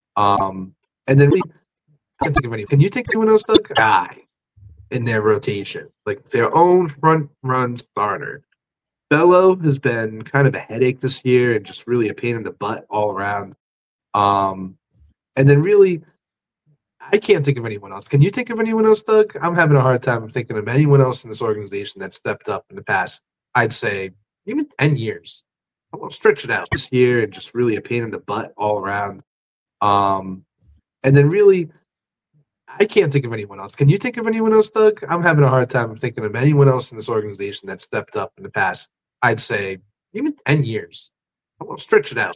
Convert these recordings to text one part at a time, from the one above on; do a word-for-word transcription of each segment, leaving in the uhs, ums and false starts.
Um, and then we I can't think of any. Can you think of anyone else, Doug? Guy in their rotation, like their own front run starter. Bello has been kind of a headache this year and just really a pain in the butt all around. Um, and then really, I can't think of anyone else. Can you think of anyone else, Doug? I'm having a hard time thinking of anyone else in this organization that stepped up in the past, I'd say, even ten years. I want to stretch it out this year and just really a pain in the butt all around. Um, and then really, I can't think of anyone else. Can you think of anyone else, Doug? I'm having a hard time thinking of anyone else in this organization that stepped up in the past, I'd say, even ten years. I want to stretch it out.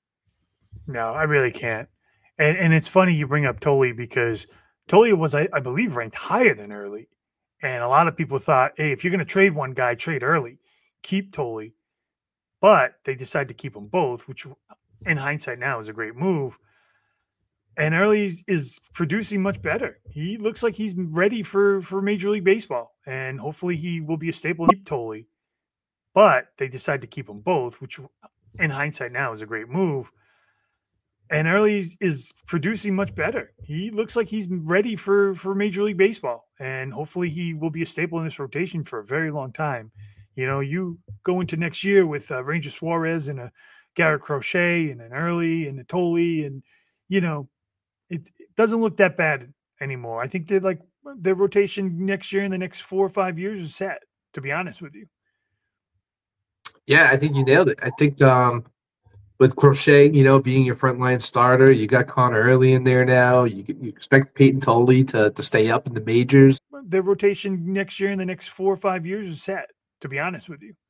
No, I really can't. And and it's funny you bring up Tolley because Tolley was, I, I believe, ranked higher than Early. And a lot of people thought, hey, if you're going to trade one guy, trade Early. Keep Tolley. But they decided to keep them both, which in hindsight now is a great move. And Early is, is producing much better. He looks like he's ready for, for Major League Baseball. And hopefully he will be a staple. Keep Tolley. But they decided to keep them both, which in hindsight now is a great move. And Early is, is producing much better. He looks like he's ready for, for Major League Baseball. And hopefully he will be a staple in this rotation for a very long time. You know, you go into next year with uh, Ranger Suarez and a Garrett Crochet and an Early and a Tolley. And, you know, it, it doesn't look that bad anymore. I think they're like their rotation next year and the next four or five years is set, to be honest with you. Yeah, I think you nailed it. I think um, with Crochet, you know, being your frontline starter, you got Connor Early in there now. You, you expect Peyton Tolley to, to stay up in the majors. Their rotation next year and the next four or five years is set, to be honest with you.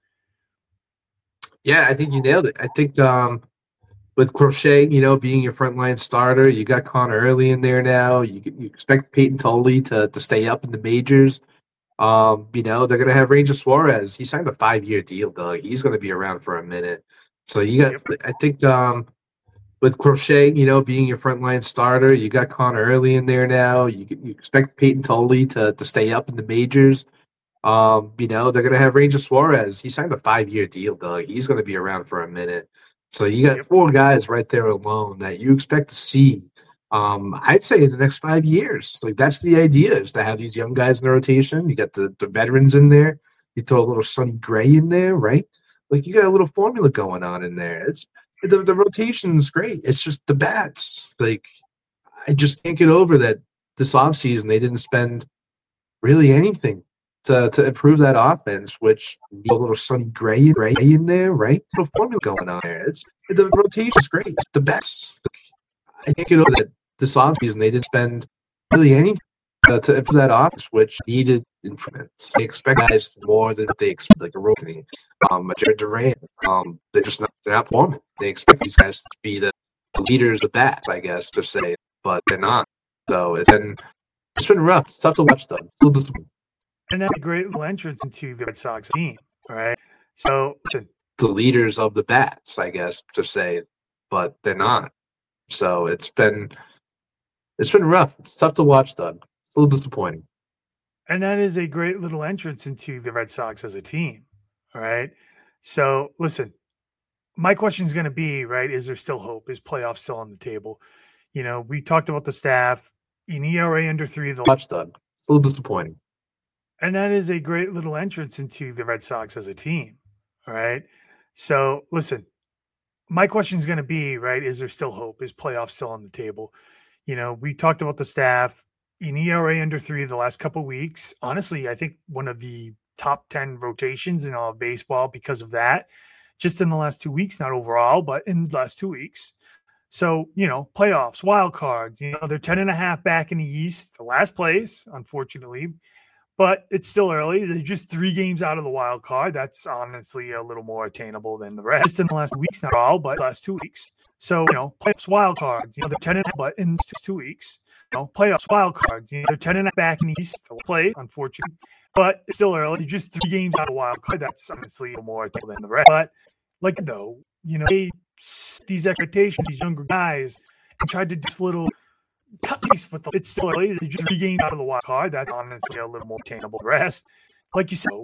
Yeah, I think you nailed it. I think um, with Crochet, you know, being your frontline starter, you got Connor Early in there now. You, you expect Peyton Tolley to, to stay up in the majors. Um, you know, they're going to have Ranger Suarez. He signed a five-year deal, Doug. He's going to be around for a minute. So you got, yep. I think um, with Crochet, you know, being your frontline starter, you got Connor Early in there now. You, you expect Peyton Tolley to, to stay up in the majors. Um, you know, they're going to have Ranger Suarez. He signed a five-year deal, Doug. He's going to be around for a minute. So you got yep. four guys right there alone that you expect to see. Um, I'd say in the next five years, like that's the idea, is to have these young guys in the rotation. You got the, the veterans in there. You throw a little Sonny Gray in there, right? Like you got a little formula going on in there. It's the, the rotation is great. It's just the bats. Like I just can't get over that this offseason they didn't spend really anything to, to improve that offense, which a little Sonny Gray, Gray in there, right? A little formula going on there. It's the rotation is great. It's the bats. Like, I can't get over that. This offseason, they didn't spend really anything uh, to improve that offense, which needed improvements. They expect guys more than they expect, like a Rothany, um, a Jared Duran. Um, they're just not, they're not performing. They expect these guys to be the leaders of bats, I guess, per se, but they're not. So it's been, it's been rough. It's tough to watch, though. It's a little disappointing. And that's a great little entrance into the Red Sox team, all right? So to- the leaders of the bats, I guess, per se, but they're not. So it's been. It's been rough. It's tough to watch, Doug. It's a little disappointing. And that is a great little entrance into the Red Sox as a team. All right. So listen, my question is going to be, right, is there still hope? Is playoffs still on the table? You know, we talked about the staff, an E R A under three. The watch, Doug. It's a little disappointing. And that is a great little entrance into the Red Sox as a team. All right. So listen, my question is going to be, right, is there still hope? Is playoffs still on the table? You know, we talked about the staff, an E R A under three the last couple of weeks. Honestly, I think one of the top ten rotations in all of baseball because of that, just in the last two weeks, not overall, but in the last two weeks. So, you know, playoffs, wild cards, you know, they're ten and a half back in the East, the last place, unfortunately, but it's still early. They're just three games out of the wild card. That's honestly a little more attainable than the rest in the last weeks, not all, but the last two weeks. So, you know, playoffs, wild cards, you know, they're ten and a half, but in two weeks, you know, playoffs, wild cards, you know, they're ten and a half back in the East, play, unfortunately, but it's still early. Just three games out of the wild card. That's honestly more than the rest. But, like, though, you know, they, these expectations, these younger guys, and tried to just little cut piece with them. It's still early. They're just three games out of the wild card. That's honestly a little more attainable than the rest. Like you said,